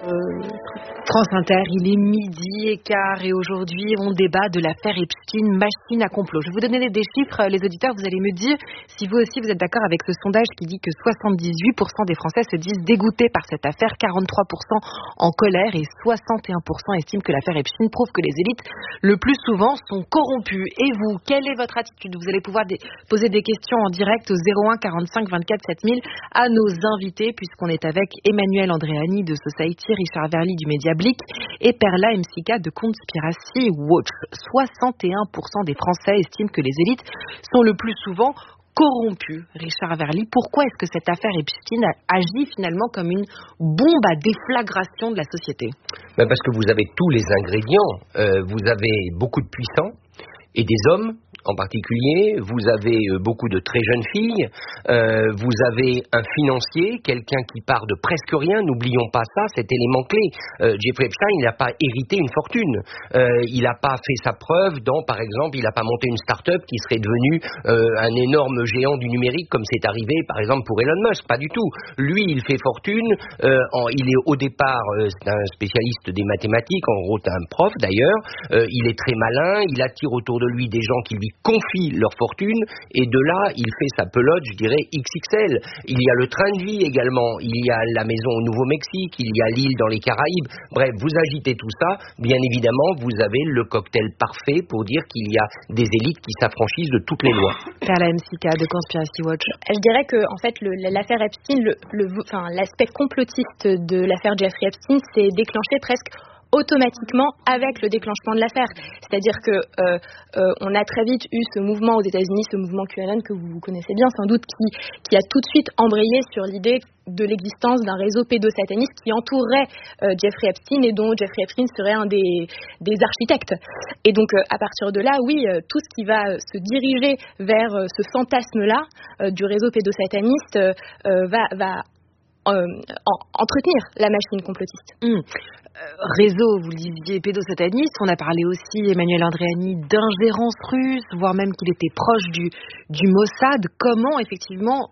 France Inter, il est 12h15 et aujourd'hui on débat de l'affaire Epstein, machine à complot. Je vais vous donner des chiffres, les auditeurs, vous allez me dire si vous aussi vous êtes d'accord avec ce sondage qui dit que 78% des Français se disent dégoûtés par cette affaire, 43% en colère et 61% estiment que l'affaire Epstein prouve que les élites le plus souvent sont corrompues. Et vous, quelle est votre attitude? Vous allez pouvoir poser des questions en direct au 01 45 24 7000 à nos invités puisqu'on est avec Emmanuel Andréani de Society, Richard Verly du Média Blick et Perla Msika de Conspiracy Watch. 61% des Français estiment que les élites sont le plus souvent corrompues. Richard Verly, pourquoi est-ce que cette affaire Epstein agit finalement comme une bombe à déflagration de la société? Parce que vous avez tous les ingrédients. Vous avez beaucoup de puissants et des hommes en particulier, vous avez beaucoup de très jeunes filles, vous avez un financier, quelqu'un qui part de presque rien, n'oublions pas ça, cet élément clé. Jeffrey Epstein, il n'a pas hérité une fortune, il n'a pas fait sa preuve par exemple, il n'a pas monté une start-up qui serait devenue un énorme géant du numérique comme c'est arrivé par exemple pour Elon Musk, pas du tout. Lui, il fait fortune, il est au départ c'est un spécialiste des mathématiques, en gros un prof d'ailleurs, il est très malin, il attire autour de lui des gens qui lui confient leur fortune et de là il fait sa pelote, je dirais XXL. Il y a le train de vie également, il y a la maison au Nouveau-Mexique, il y a l'île dans les Caraïbes. Bref, vous agitez tout ça, bien évidemment vous avez le cocktail parfait pour dire qu'il y a des élites qui s'affranchissent de toutes les lois. Perla Msika de Conspiracy Watch. Je dirais que en fait l'affaire Epstein, l'aspect complotiste de l'affaire Jeffrey Epstein s'est déclenché presque automatiquement avec le déclenchement de l'affaire. C'est-à-dire que on a très vite eu ce mouvement aux États-Unis, ce mouvement QAnon que vous connaissez bien sans doute, qui a tout de suite embrayé sur l'idée de l'existence d'un réseau pédosataniste qui entourait Jeffrey Epstein et dont Jeffrey Epstein serait un des architectes. Et donc à partir de là, oui, tout ce qui va se diriger vers ce fantasme-là du réseau pédosataniste va entretenir la machine complotiste. Réseau, vous le disiez, pédosataniste. On a parlé aussi, Emmanuel Andréani, d'ingérence russe, voire même qu'il était proche du Mossad. Comment, effectivement,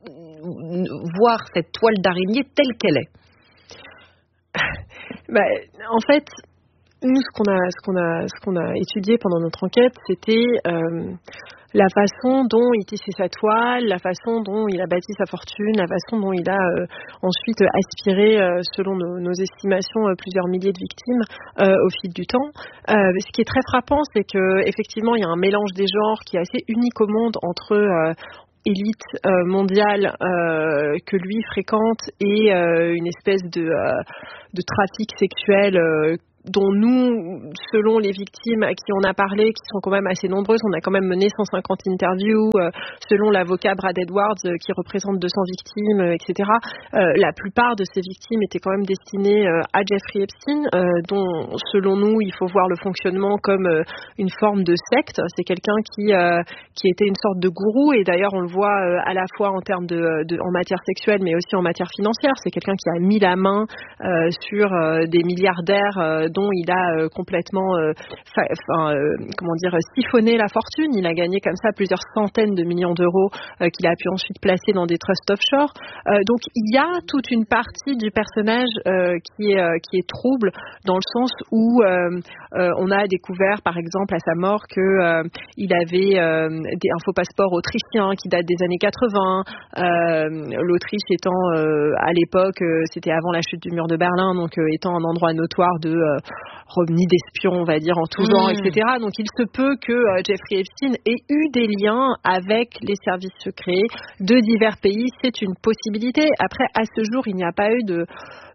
voir cette toile d'araignée telle qu'elle est? En fait, nous, ce qu'on a étudié pendant notre enquête, c'était la façon dont il tissait sa toile, la façon dont il a bâti sa fortune, la façon dont il a ensuite aspiré, selon nos estimations, plusieurs milliers de victimes au fil du temps. Ce qui est très frappant, c'est que effectivement, il y a un mélange des genres qui est assez unique au monde entre élite mondiale que lui fréquente et une espèce de trafic sexuel dont nous, selon les victimes à qui on a parlé, qui sont quand même assez nombreuses, on a quand même mené 150 interviews, selon l'avocat Brad Edwards, qui représente 200 victimes, etc. La plupart de ces victimes étaient quand même destinées à Jeffrey Epstein, dont, selon nous, il faut voir le fonctionnement comme une forme de secte. C'est quelqu'un qui était une sorte de gourou, et d'ailleurs, on le voit à la fois en termes en matière sexuelle, mais aussi en matière financière. C'est quelqu'un qui a mis la main sur des milliardaires dont il a complètement siphonné la fortune. Il a gagné comme ça plusieurs centaines de millions d'euros qu'il a pu ensuite placer dans des trusts offshore. Donc il y a toute une partie du personnage qui est trouble, dans le sens où on a découvert par exemple à sa mort que il avait un faux passeport autrichien qui date des années 80, l'Autriche étant à l'époque, c'était avant la chute du mur de Berlin, donc étant un endroit notoire de revenu d'espions, on va dire, en tout genre, etc. Donc il se peut que Jeffrey Epstein ait eu des liens avec les services secrets de divers pays. C'est une possibilité. Après, à ce jour, il n'y a pas eu de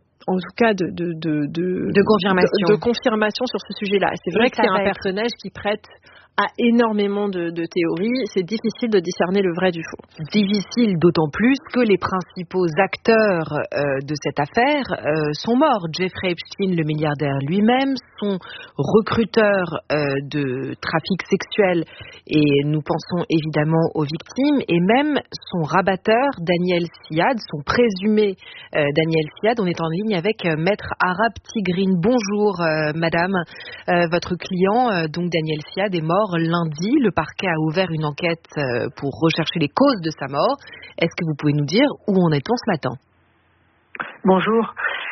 confirmation sur ce sujet-là. C'est vrai que c'est un personnage qui prête à énormément de théories. C'est difficile de discerner le vrai du faux. Difficile d'autant plus que les principaux acteurs de cette affaire sont morts. Jeffrey Epstein, le milliardaire lui-même, son recruteur de trafic sexuel, et nous pensons évidemment aux victimes, et même son rabatteur, Daniel Siad, son présumé Daniel Siad. On est en ligne avec Maître Arab Tigrine. Bonjour madame, votre client, donc Daniel Siad, est mort lundi. Le parquet a ouvert une enquête pour rechercher les causes de sa mort. Est-ce que vous pouvez nous dire où en est-on ce matin ? Bonjour.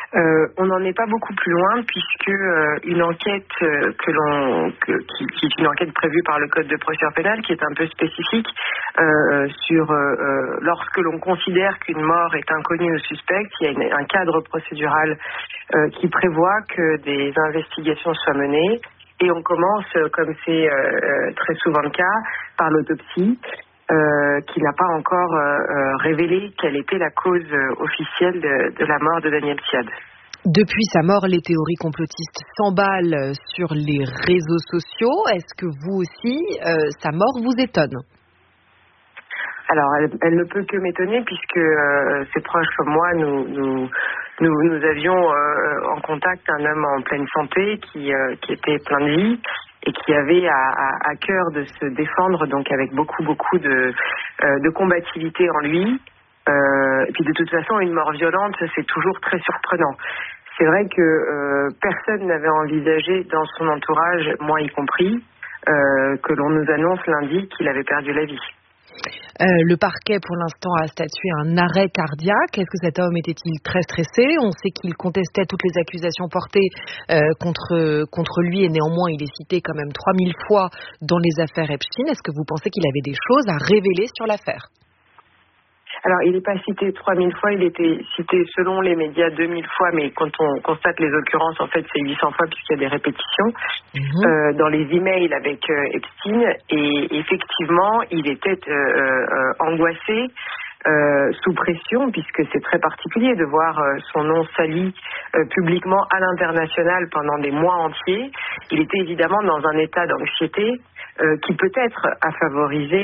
On n'en est pas beaucoup plus loin puisque une enquête qui est une enquête prévue par le Code de procédure pénale, qui est un peu spécifique sur lorsque l'on considère qu'une mort est inconnue ou suspecte, il y a un cadre procédural qui prévoit que des investigations soient menées. Et on commence, comme c'est très souvent le cas, par l'autopsie, qui n'a pas encore révélé quelle était la cause officielle de la mort de Daniel Siad. Depuis sa mort, les théories complotistes s'emballent sur les réseaux sociaux. Est-ce que vous aussi, sa mort vous étonne ? Alors, elle ne peut que m'étonner puisque ses proches comme moi, nous avions en contact un homme en pleine santé qui était plein de vie et qui avait à cœur de se défendre, donc avec beaucoup de combativité en lui. Et puis de toute façon, une mort violente, c'est toujours très surprenant. C'est vrai que personne n'avait envisagé dans son entourage, moi y compris, que l'on nous annonce lundi qu'il avait perdu la vie. Le parquet, pour l'instant, a statué un arrêt cardiaque. Est-ce que cet homme était-il très stressé ? On sait qu'il contestait toutes les accusations portées contre lui et néanmoins il est cité quand même 3000 fois dans les affaires Epstein. Est-ce que vous pensez qu'il avait des choses à révéler sur l'affaire ? Alors, il n'est pas cité 3000 fois, il était cité selon les médias 2000 fois, mais quand on constate les occurrences, en fait, c'est 800 fois puisqu'il y a des répétitions dans les emails avec Epstein. Et effectivement, il était angoissé, sous pression, puisque c'est très particulier de voir son nom sali publiquement à l'international pendant des mois entiers. Il était évidemment dans un état d'anxiété qui peut-être a favorisé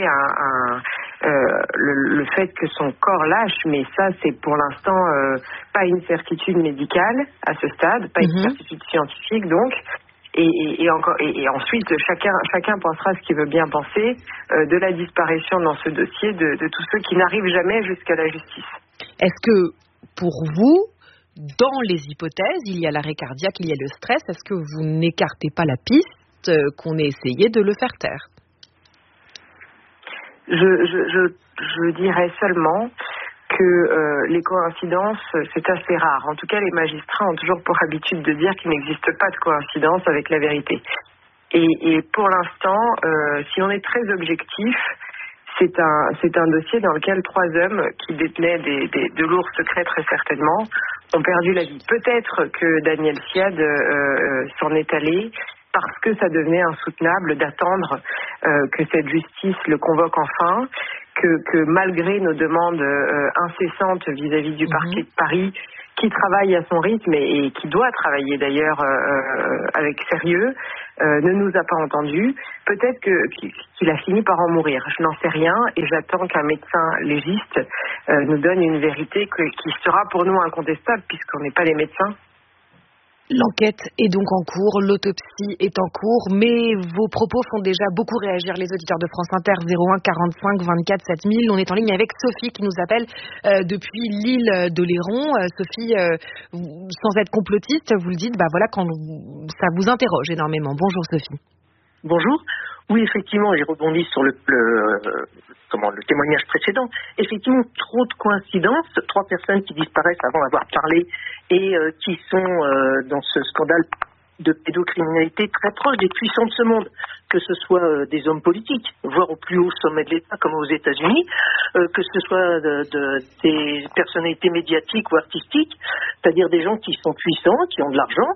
le fait que son corps lâche, mais ça c'est pour l'instant pas une certitude médicale à ce stade, pas une certitude scientifique donc. Et ensuite chacun pensera ce qu'il veut bien penser de la disparition dans ce dossier de tous ceux qui n'arrivent jamais jusqu'à la justice. Est-ce que pour vous, dans les hypothèses, il y a l'arrêt cardiaque, il y a le stress, est-ce que vous n'écartez pas la piste qu'on ait essayé de le faire taire ? Je dirais seulement que les coïncidences, c'est assez rare. En tout cas, les magistrats ont toujours pour habitude de dire qu'il n'existe pas de coïncidence avec la vérité. Et pour l'instant, si on est très objectif, c'est un dossier dans lequel 3 hommes qui détenaient de lourds secrets très certainement ont perdu la vie. Peut-être que Daniel Siad s'en est allé parce que ça devenait insoutenable d'attendre que cette justice le convoque enfin, que malgré nos demandes incessantes vis-à-vis du parquet de Paris, qui travaille à son rythme et qui doit travailler d'ailleurs avec sérieux, ne nous a pas entendus. Peut-être qu'il a fini par en mourir. Je n'en sais rien et j'attends qu'un médecin légiste nous donne une vérité qui sera pour nous incontestable puisqu'on n'est pas des médecins. L'enquête est donc en cours, l'autopsie est en cours, mais vos propos font déjà beaucoup réagir les auditeurs de France Inter, 01 45 24 7000. On est en ligne avec Sophie qui nous appelle depuis l'île d'Oléron. Sophie, sans être complotiste, vous le dites, voilà, quand ça vous interroge énormément. Bonjour Sophie. Bonjour. Oui, effectivement, j'ai rebondi sur le témoignage précédent. Effectivement, trop de coïncidences, 3 personnes qui disparaissent avant d'avoir parlé et qui sont dans ce scandale de pédocriminalité très proche des puissants de ce monde, que ce soit des hommes politiques, voire au plus haut sommet de l'État comme aux États-Unis, que ce soit des personnalités médiatiques ou artistiques, c'est-à-dire des gens qui sont puissants, qui ont de l'argent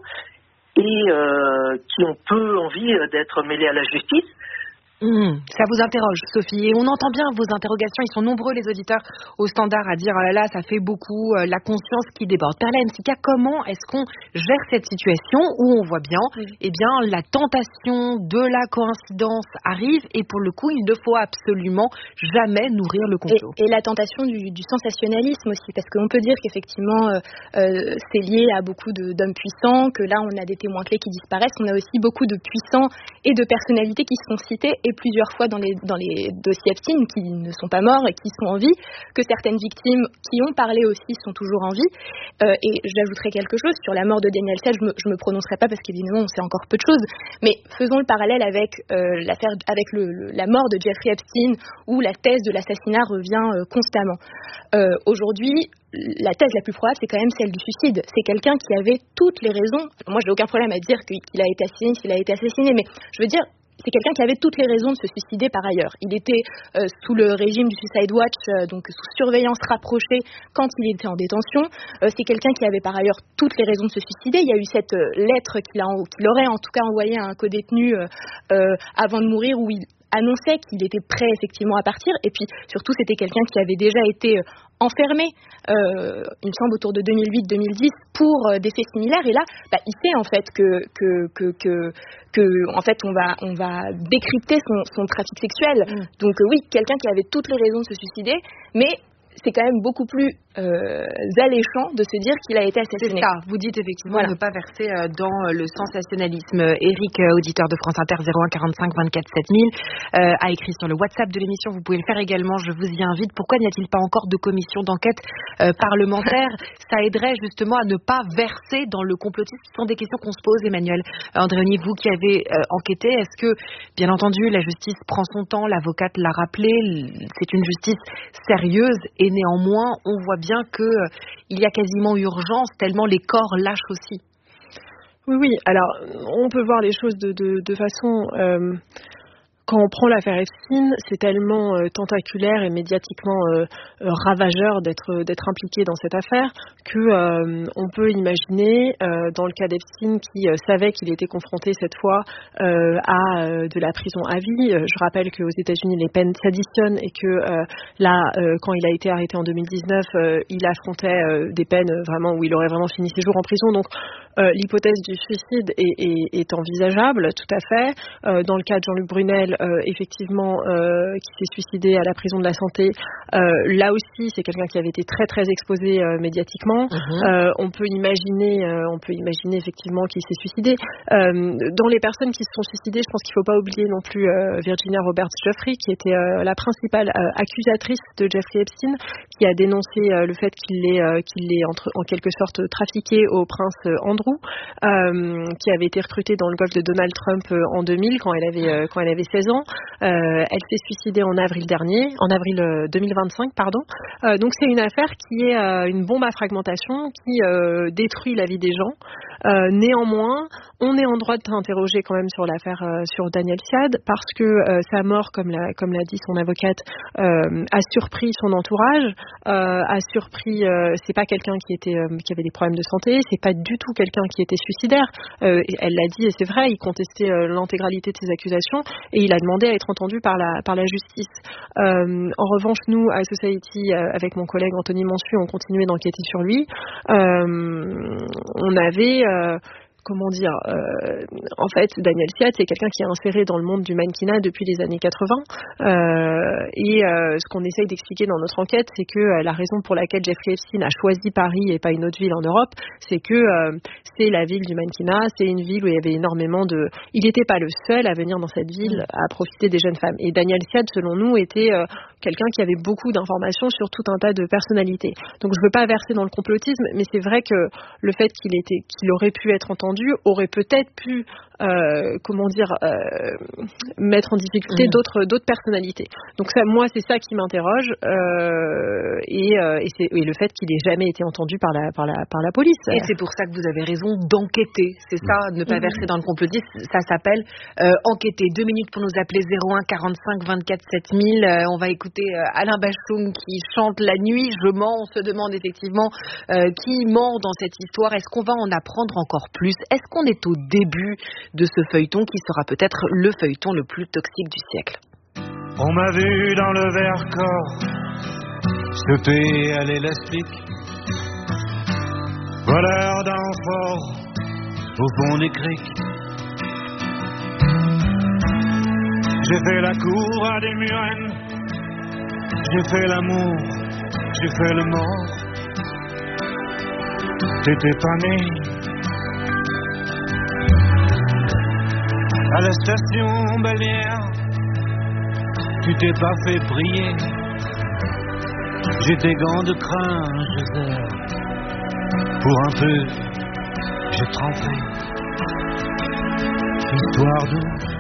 et qui ont peu envie d'être mêlés à la justice. Ça vous interroge, Sophie, et on entend bien vos interrogations. Ils sont nombreux, les auditeurs, au standard à dire « Oh là là, ça fait beaucoup, la conscience qui déborde ». Perla Msika, comment est-ce qu'on gère cette situation où on voit bien, la tentation de la coïncidence arrive et pour le coup, il ne faut absolument jamais nourrir le complot. Et la tentation du sensationnalisme aussi, parce qu'on peut dire qu'effectivement, c'est lié à beaucoup d'hommes puissants, que là, on a des témoins clés qui disparaissent. On a aussi beaucoup de puissants et de personnalités qui sont cités et plusieurs fois dans les dossiers Epstein qui ne sont pas morts et qui sont en vie, que certaines victimes qui ont parlé aussi sont toujours en vie. Et j'ajouterai quelque chose sur la mort de Daniel Siad, je me prononcerai pas parce qu'évidemment on sait encore peu de choses, mais faisons le parallèle avec l'affaire, avec la mort de Jeffrey Epstein, où la thèse de l'assassinat revient constamment. Aujourd'hui, la thèse la plus probable, c'est quand même celle du suicide. C'est quelqu'un qui avait toutes les raisons. Moi, j'ai aucun problème à dire qu'il a été assassiné, mais je veux dire, c'est quelqu'un qui avait toutes les raisons de se suicider par ailleurs. Il était sous le régime du Suicide Watch, donc sous surveillance rapprochée quand il était en détention. C'est quelqu'un qui avait par ailleurs toutes les raisons de se suicider. Il y a eu cette lettre qu'il aurait en tout cas envoyée à un codétenu avant de mourir, où il annonçait qu'il était prêt effectivement à partir. Et puis surtout, c'était quelqu'un qui avait déjà été enfermé, il me semble autour de 2008-2010, pour des faits similaires. Et là, il sait en fait que en fait on va décrypter son trafic sexuel. Donc oui, quelqu'un qui avait toutes les raisons de se suicider, mais c'est quand même beaucoup plus alléchant de se dire qu'il a été assassiné. C'est ça, vous dites effectivement ne pas verser dans le sensationnalisme. Eric, auditeur de France Inter, 01 45 24 7000, a écrit sur le WhatsApp de l'émission, vous pouvez le faire également, je vous y invite. Pourquoi n'y a-t-il pas encore de commission d'enquête parlementaire? Ça aiderait justement à ne pas verser dans le complotisme. Ce sont des questions qu'on se pose, Emmanuel Andréoni, vous qui avez enquêté. Est-ce que, bien entendu, la justice prend son temps, l'avocate l'a rappelé, c'est une justice sérieuse, et néanmoins, on voit bien qu'il y a quasiment urgence, tellement les corps lâchent aussi. Oui. Alors, on peut voir les choses de façon... Quand on prend l'affaire Epstein, c'est tellement tentaculaire et médiatiquement ravageur d'être impliqué dans cette affaire que on peut imaginer, dans le cas d'Epstein, qui savait qu'il était confronté cette fois à de la prison à vie. Je rappelle qu'aux États-Unis, les peines s'additionnent et que quand il a été arrêté en 2019, il affrontait des peines vraiment où il aurait vraiment fini ses jours en prison. Donc l'hypothèse du suicide est envisageable, tout à fait. Dans le cas de Jean-Luc Brunel, effectivement, qui s'est suicidé à la prison de la Santé, là aussi, c'est quelqu'un qui avait été très très exposé médiatiquement. On peut imaginer effectivement qu'il s'est suicidé. Dans les personnes qui se sont suicidées, je pense qu'il ne faut pas oublier non plus Virginia Roberts Giuffre, qui était la principale accusatrice de Jeffrey Epstein, qui a dénoncé le fait qu'il l'ait en quelque sorte trafiqué au prince Andrew, qui avait été recrutée dans le golfe de Donald Trump en 2000 quand elle avait 16 ans. Elle s'est suicidée en avril 2025, pardon. Donc c'est une affaire qui est une bombe à fragmentation qui détruit la vie des gens. Néanmoins, on est en droit de s'interroger quand même sur l'affaire sur Daniel Siad, parce que sa mort, comme l'a dit son avocate, a surpris son entourage, a surpris. C'est pas quelqu'un qui avait des problèmes de santé, c'est pas du tout quelqu'un qui était suicidaire. Elle l'a dit et c'est vrai, il contestait l'intégralité de ses accusations et il a demandé à être entendu par la justice. En revanche, nous à Society, avec mon collègue Anthony Mansu, on continuait d'enquêter sur lui. On avait en fait, Daniel Siad, c'est quelqu'un qui est inséré dans le monde du mannequinat depuis les années 80. Ce qu'on essaye d'expliquer dans notre enquête, c'est que la raison pour laquelle Jeffrey Epstein a choisi Paris et pas une autre ville en Europe, c'est que c'est la ville du mannequinat, c'est une ville où il y avait énormément de... Il n'était pas le seul à venir dans cette ville à profiter des jeunes femmes. Et Daniel Siad, selon nous, était quelqu'un qui avait beaucoup d'informations sur tout un tas de personnalités. Donc je ne veux pas verser dans le complotisme, mais c'est vrai que le fait qu'il aurait pu être entendu aurait peut-être pu mettre en difficulté d'autres personnalités. Donc ça, moi, c'est ça qui m'interroge, et le fait qu'il ait jamais été entendu par la police. Et c'est pour ça que vous avez raison d'enquêter. C'est ça, ne pas verser dans le complotisme. Ça s'appelle enquêter. 2 minutes pour nous appeler 01 45 24 7000. On va écouter Alain Bachung qui chante La nuit, je mens. On se demande effectivement qui ment dans cette histoire. Est-ce qu'on va en apprendre encore plus? Est-ce qu'on est au début de ce feuilleton qui sera peut-être le feuilleton le plus toxique du siècle? On m'a vu dans le Vercors sauter à l'élastique, voleur d'amphores au fond des criques. J'ai fait la cour à des murennes, j'ai fait l'amour, j'ai fait le mort. T'étais pas né. À la station balnéaire, tu t'es pas fait briller. J'ai tes gants de crin, Joseph. Pour un peu, j'ai trempé. Histoire douce,